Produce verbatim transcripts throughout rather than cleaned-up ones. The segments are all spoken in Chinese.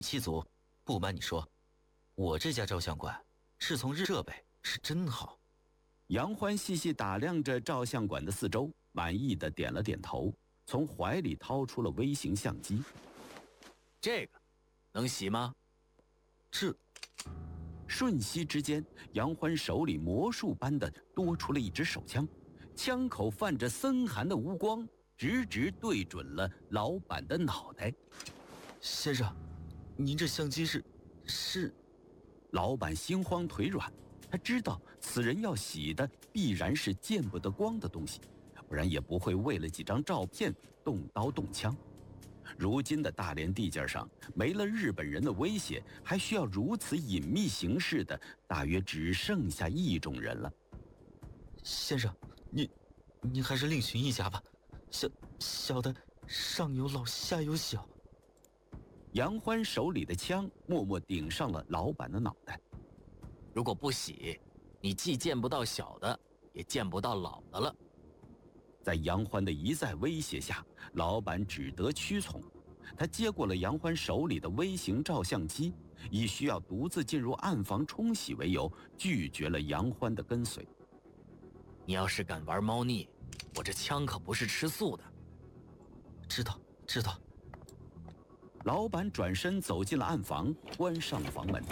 气足。不瞒你说，我这家照相馆是从日设备是真好。 杨欢细细打量着照相馆的四周，满意的点了点头，从怀里掏出了微型相机。 这个能洗吗？ 这瞬息之间，杨欢手里魔术般的多出了一支手枪，枪口泛着森寒的乌光，直直对准了老板的脑袋。 先生，您这相机是是？ 老板心慌腿软，他知道此人要洗的必然是见不得光的东西，不然也不会为了几张照片动刀动枪。如今的大连地界上，没了日本人的威胁，还需要如此隐秘行事的，大约只剩下一种人了。 先生，您您还是另寻一家吧，小小的上有老下有小。 杨欢手里的枪默默顶上了老板的脑袋。 如果不洗，你既见不到小的，也见不到老的了。 在杨欢的一再威胁下，老板只得屈从。他接过了杨欢手里的微型照相机，以需要独自进入暗房冲洗为由，拒绝了杨欢的跟随。 你要是敢玩猫腻，我这枪可不是吃素的。 知道，知道。 老板转身走进了暗房，关上了房门。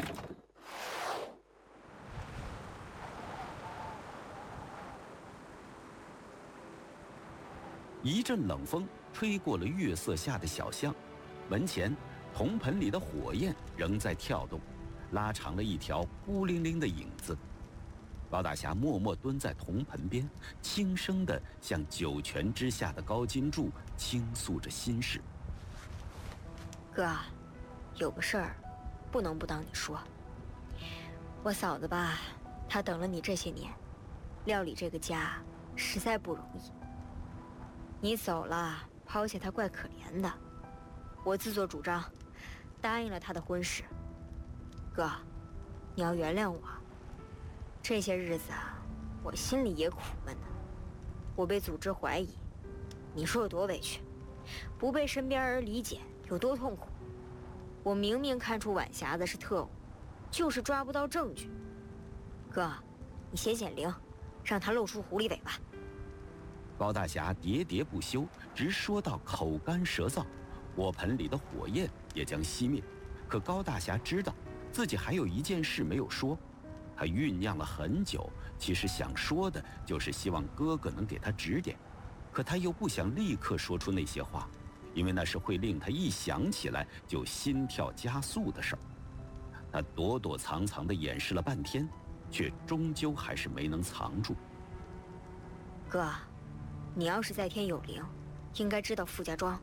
一阵冷风吹过了月色下的小巷，门前铜盆里的火焰仍在跳动，拉长了一条孤零零的影子。高大侠默默蹲在铜盆边，轻声地向九泉之下的高金柱倾诉着心事。 哥，有个事儿不能不当你说。我嫂子吧，她等了你这些年，料理这个家实在不容易。你走了，抛下她怪可怜的。我自作主张，答应了她的婚事。哥，你要原谅我。这些日子啊，我心里也苦闷呢。我被组织怀疑，你说有多委屈？不被身边人理解有多痛苦？我明明看出晚霞子是特务，就是抓不到证据。哥，你显显灵，让他露出狐狸尾巴。 高大侠喋喋不休，直说到口干舌燥，火盆里的火焰也将熄灭。可高大侠知道自己还有一件事没有说，他酝酿了很久，其实想说的就是希望哥哥能给他指点，可他又不想立刻说出那些话，因为那是会令他一想起来就心跳加速的事儿。他躲躲藏藏地掩饰了半天，却终究还是没能藏住。 哥，你要是在天有灵，应该知道傅家庄。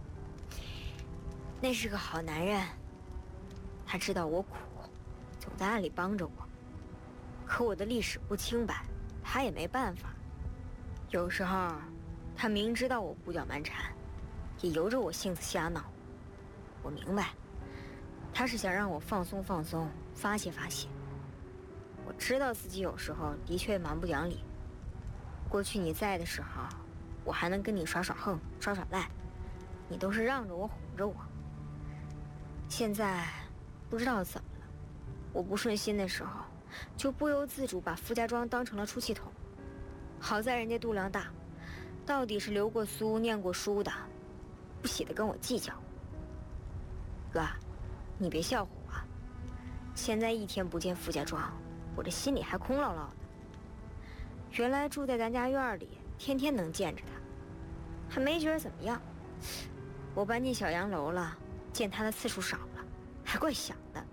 那是个好男人，他知道我苦，总在暗里帮着我。可我的历史不清白，他也没办法。有时候，他明知道我胡搅蛮缠，也由着我性子瞎闹。我明白，他是想让我放松放松，发泄发泄。我知道自己有时候的确蛮不讲理。过去你在的时候，我还能跟你耍耍横，耍耍赖，你都是让着我，哄着我。现在不知道怎么了，我不顺心的时候，就不由自主把傅家庄当成了出气筒。好在人家度量大，到底是留过苏念过书的，不喜得跟我计较。哥，你别笑话我，现在一天不见傅家庄，我这心里还空落落的。原来住在咱家院里，天天能见着他，还没觉得怎么样。我搬进小洋楼了，见他的次数少了，还怪想的。